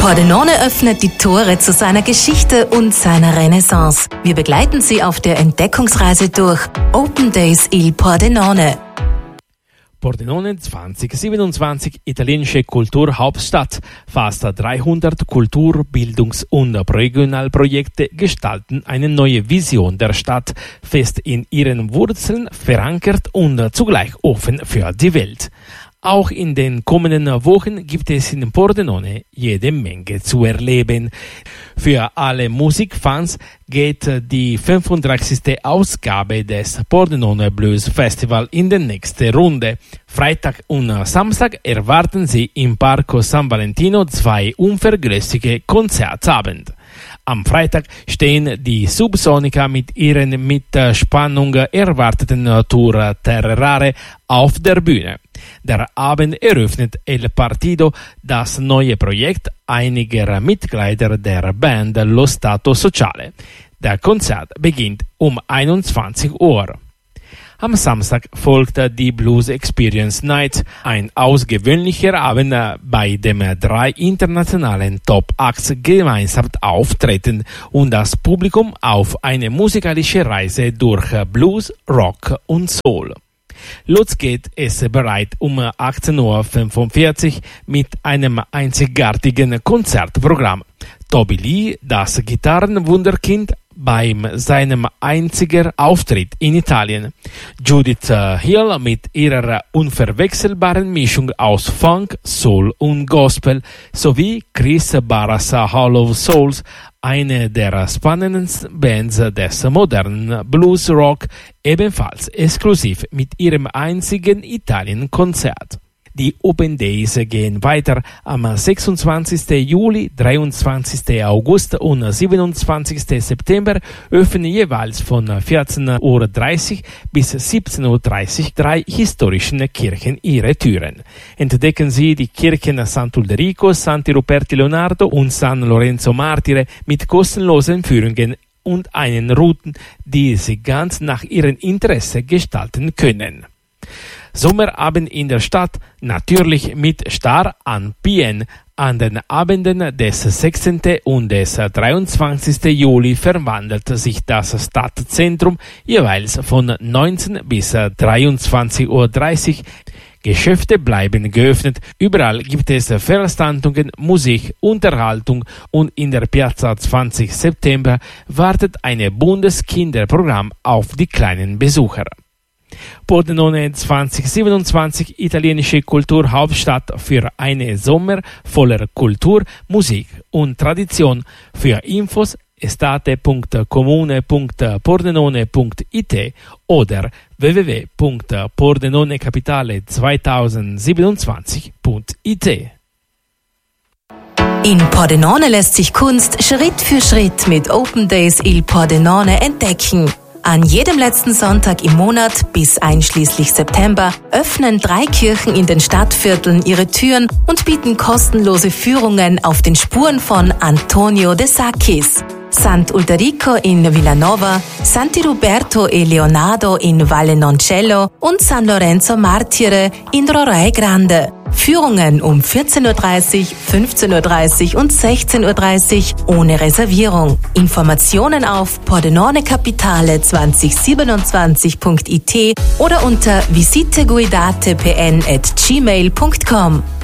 Pordenone öffnet die Tore zu seiner Geschichte und seiner Renaissance. Wir begleiten Sie auf der Entdeckungsreise durch Open Days il Pordenone. Pordenone 2027, italienische Kulturhauptstadt. Fast 300 Kultur-, Bildungs- und Regionalprojekte gestalten eine neue Vision der Stadt, fest in ihren Wurzeln verankert und zugleich offen für die Welt. Auch in den kommenden Wochen gibt es in Pordenone jede Menge zu erleben. Für alle Musikfans geht die 35. Ausgabe des Pordenone Blues Festival in die nächste Runde. Freitag und Samstag erwarten Sie im Parco San Valentino 2 unvergessliche Konzertabende. Am Freitag stehen die Subsonica mit ihren mit Spannung erwarteten Tour Terrare auf der Bühne. Der Abend eröffnet El Partido, das neue Projekt einiger Mitglieder der Band Lo Stato Sociale. Der Konzert beginnt um 21 Uhr. Am Samstag folgt die Blues Experience Night, ein außergewöhnlicher Abend, bei dem 3 internationalen Top-Acts gemeinsam auftreten und das Publikum auf eine musikalische Reise durch Blues, Rock und Soul. Los geht es bereits um 18.45 Uhr mit einem einzigartigen Konzertprogramm. Toby Lee, das Gitarrenwunderkind, bei seinem einzigen Auftritt in Italien. Judith Hill mit ihrer unverwechselbaren Mischung aus Funk, Soul und Gospel sowie Chris Barras Hall of Souls, eine der spannendsten Bands des modernen Blues Rock, ebenfalls exklusiv mit ihrem einzigen Italien-Konzert. Die Open Days gehen weiter am 26. Juli, 23. August und 27. September, öffnen jeweils von 14.30 Uhr bis 17.30 Uhr 3 historischen Kirchen ihre Türen. Entdecken Sie die Kirchen Sant'Ulderico, Santi Ruperti Leonardo und San Lorenzo Martire mit kostenlosen Führungen und einen Routen, die Sie ganz nach Ihrem Interesse gestalten können. Sommerabend in der Stadt, natürlich mit Star an PN. An den Abenden des 16. und des 23. Juli verwandelt sich das Stadtzentrum jeweils von 19 bis 23.30 Uhr. Geschäfte bleiben geöffnet, überall gibt es Veranstaltungen, Musik, Unterhaltung und in der Piazza 20 September wartet ein buntes Kinderprogramm auf die kleinen Besucher. Pordenone 2027, italienische Kulturhauptstadt für einen Sommer voller Kultur, Musik und Tradition. Für Infos estate.comune.pordenone.it oder www.pordenonecapitale2027.it. In Pordenone lässt sich Kunst Schritt für Schritt mit Open Days il Pordenone entdecken. An jedem letzten Sonntag im Monat bis einschließlich September öffnen 3 Kirchen in den Stadtvierteln ihre Türen und bieten kostenlose Führungen auf den Spuren von Antonio de Sacchis. Sant'Ulderico in Villanova, Santi Ruberto e Leonardo in Valle Noncello und San Lorenzo Martire in Rorae Grande. Führungen um 14.30 Uhr, 15.30 Uhr und 16.30 Uhr ohne Reservierung. Informationen auf pordenonecapitale2027.it oder unter visiteguidatepn@gmail.com.